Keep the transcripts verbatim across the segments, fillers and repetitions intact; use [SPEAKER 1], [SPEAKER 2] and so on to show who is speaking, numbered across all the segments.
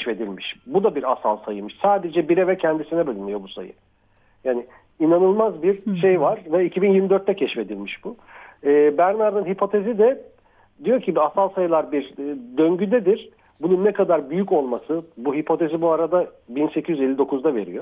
[SPEAKER 1] keşfedilmiş. Bu da bir asal sayıymış. Sadece bire ve kendisine bölünüyor bu sayı. Yani inanılmaz bir şey var ve iki bin yirmi dörtte keşfedilmiş bu. Ee, Bernard'ın hipotezi de diyor ki asal sayılar bir e, döngüdedir. Bunun ne kadar büyük olması, bu hipotezi bu arada bin sekiz yüz elli dokuzda veriyor.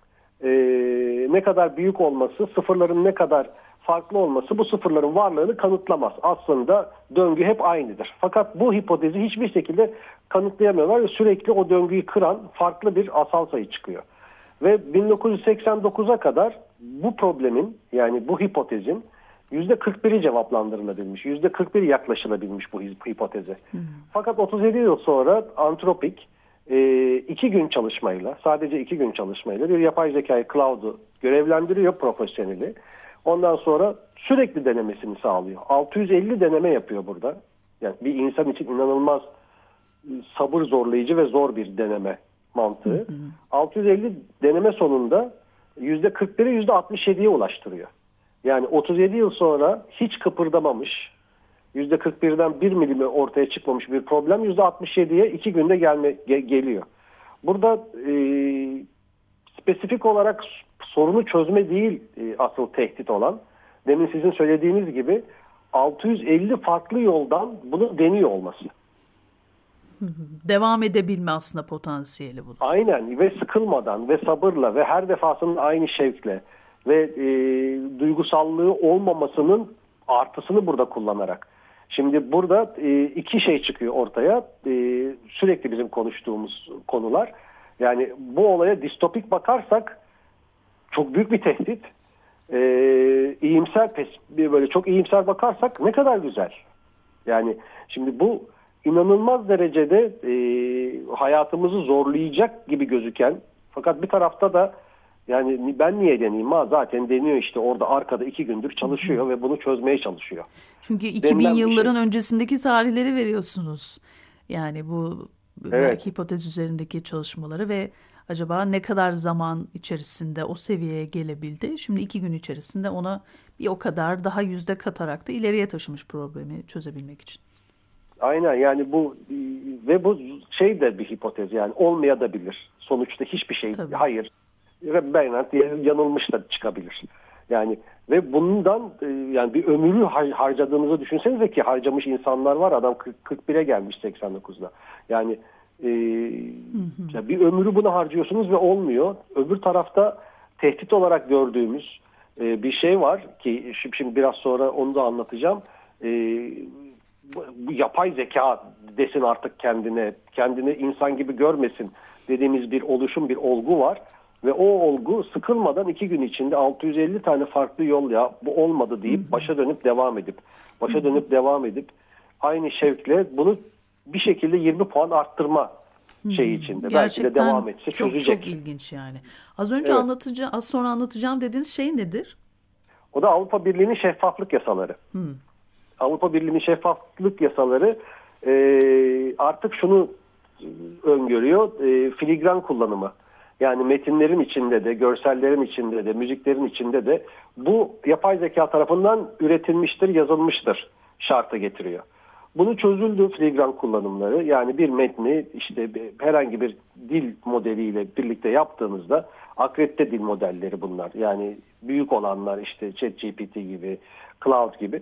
[SPEAKER 1] Ee, ne kadar büyük olması, sıfırların ne kadar farklı olması bu sıfırların varlığını kanıtlamaz. Aslında döngü hep aynıdır. Fakat bu hipotezi hiçbir şekilde kanıtlayamıyorlar ve sürekli o döngüyü kıran farklı bir asal sayı çıkıyor. Ve bin dokuz yüz seksen dokuza kadar bu problemin, yani bu hipotezin yüzde kırk biri cevaplandırılabilmiş, yüzde kırk bir yaklaşılabilmiş bu hipoteze. Hmm. Fakat otuz yedi yıl sonra Antropik e, iki gün çalışmayla, sadece iki gün çalışmayla bir yapay zekayı, Cloud'u görevlendiriyor, profesyoneli. Ondan sonra sürekli denemesini sağlıyor. altı yüz elli deneme yapıyor burada. Yani bir insan için inanılmaz sabır zorlayıcı ve zor bir deneme mantığı. Hı hı. altı yüz elli deneme sonunda yüzde kırk biri yüzde altmış yediye ulaştırıyor. Yani otuz yedi yıl sonra hiç kıpırdamamış, yüzde kırk birden bir milime ortaya çıkmamış bir problem yüzde altmış yediye iki günde gelme, ge, geliyor. Burada e, spesifik olarak sorunu çözme değil e, asıl tehdit olan, demin sizin söylediğiniz gibi altı yüz elli farklı yoldan bunu deniyor olması.
[SPEAKER 2] Devam edebilme aslında potansiyeli bu.
[SPEAKER 1] Aynen, ve sıkılmadan ve sabırla ve her defasında aynı şevkle ve e, duygusallığı olmamasının artısını burada kullanarak. Şimdi burada e, iki şey çıkıyor ortaya. E, sürekli bizim konuştuğumuz konular. Yani bu olaya distopik bakarsak çok büyük bir tehdit. E, iyimser, böyle çok iyimser bakarsak ne kadar güzel. Yani şimdi bu inanılmaz derecede e, hayatımızı zorlayacak gibi gözüken, fakat bir tarafta da yani ben niye deneyeyim ha, zaten deniyor işte orada arkada iki gündür çalışıyor Hı-hı. ve bunu çözmeye çalışıyor.
[SPEAKER 2] Çünkü iki bin yılların şey. öncesindeki tarihleri veriyorsunuz. Yani bu evet. hipotez üzerindeki çalışmaları ve acaba ne kadar zaman içerisinde o seviyeye gelebildi? Şimdi iki gün içerisinde ona bir o kadar daha yüzde katarak da ileriye taşımış problemi çözebilmek için.
[SPEAKER 1] Aynen, yani bu ve bu şey de bir hipotez, yani olmayabilir. Sonuçta hiçbir şey Tabii. hayır. Bernard yanılmış da çıkabilir. Yani ve bundan yani bir ömrü harcadığınızı düşünsenize ki harcamış insanlar var. Adam kırk bire gelmiş seksen dokuzda. Yani e, hı hı. bir ömrü buna harcıyorsunuz ve olmuyor. Öbür tarafta tehdit olarak gördüğümüz e, bir şey var ki şimdi biraz sonra onu da anlatacağım. E, bu, bu yapay zeka desin artık kendine, kendini insan gibi görmesin dediğimiz bir oluşum, bir olgu var. Ve o olgu sıkılmadan iki gün içinde altı yüz elli tane farklı yol, ya bu olmadı deyip Hı-hı. başa dönüp devam edip başa Hı-hı. dönüp devam edip aynı şevkle bunu bir şekilde yirmi puan arttırma Hı-hı. şeyi içinde.
[SPEAKER 2] Gerçekten
[SPEAKER 1] belki de devam etse
[SPEAKER 2] çok,
[SPEAKER 1] çözecek.
[SPEAKER 2] Çok ilginç yani. Az önce evet. anlatacağım, az sonra anlatacağım dediğiniz şey nedir?
[SPEAKER 1] O da Avrupa Birliği'nin şeffaflık yasaları. Hı. Avrupa Birliği'nin şeffaflık yasaları e, artık şunu öngörüyor, e, filigran kullanımı. Yani metinlerin içinde de, görsellerin içinde de, müziklerin içinde de bu yapay zeka tarafından üretilmiştir, yazılmıştır şartı getiriyor. Bunu çözüldü filigran kullanımları. Yani bir metni işte herhangi bir dil modeliyle birlikte yaptığınızda, akredite dil modelleri bunlar. Yani büyük olanlar işte ChatGPT gibi, Cloud gibi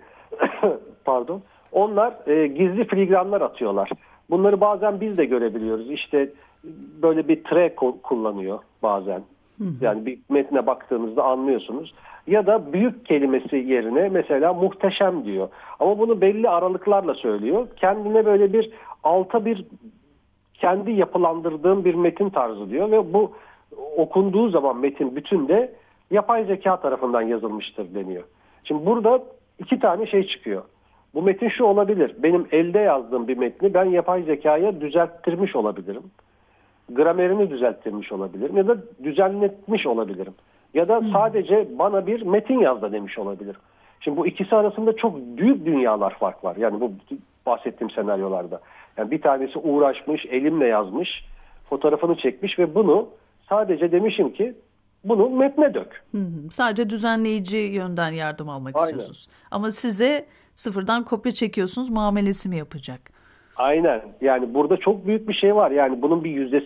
[SPEAKER 1] pardon. Onlar e, gizli filigranlar atıyorlar. Bunları bazen biz de görebiliyoruz. İşte böyle bir tre kullanıyor bazen. Hı hı. Yani bir metne baktığınızda anlıyorsunuz. Ya da büyük kelimesi yerine mesela muhteşem diyor. Ama bunu belli aralıklarla söylüyor. Kendine böyle bir alta bir kendi yapılandırdığım bir metin tarzı diyor ve bu okunduğu zaman metin bütün de yapay zeka tarafından yazılmıştır deniyor. Şimdi burada iki tane şey çıkıyor. Bu metin şu olabilir. Benim elde yazdığım bir metni ben yapay zekaya düzelttirmiş olabilirim. Gramerini düzelttirmiş olabilirim ya da düzenletmiş olabilirim. Ya da sadece bana bir metin yaz da demiş olabilirim. Şimdi bu ikisi arasında çok büyük dünyalar fark var. Yani bu bahsettiğim senaryolarda. Yani bir tanesi uğraşmış, elimle yazmış, fotoğrafını çekmiş ve bunu sadece demişim ki bunu metne dök.
[SPEAKER 2] Hı hı. Sadece düzenleyici yönden yardım almak Aynen. istiyorsunuz. Ama size sıfırdan kopya çekiyorsunuz, muamelesi mi yapacak?
[SPEAKER 1] Aynen. Yani burada çok büyük bir şey var. Yani bunun bir yüzdesi